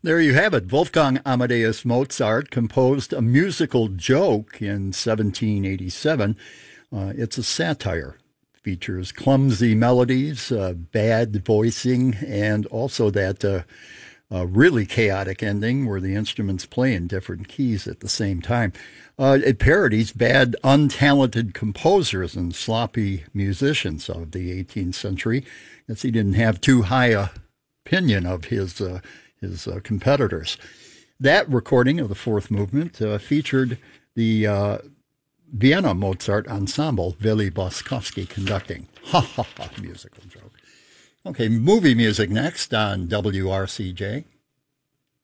There you have it. Wolfgang Amadeus Mozart composed a musical joke in 1787. It's a satire. Features clumsy melodies, bad voicing, and also that really chaotic ending where the instruments play in different keys at the same time. It parodies bad, untalented composers and sloppy musicians of the 18th century, as he didn't have too high a opinion of his competitors. That recording of the fourth movement featured the Vienna Mozart Ensemble, Willy Boskowski conducting. Ha ha ha, musical joke. Okay, movie music next on WRCJ.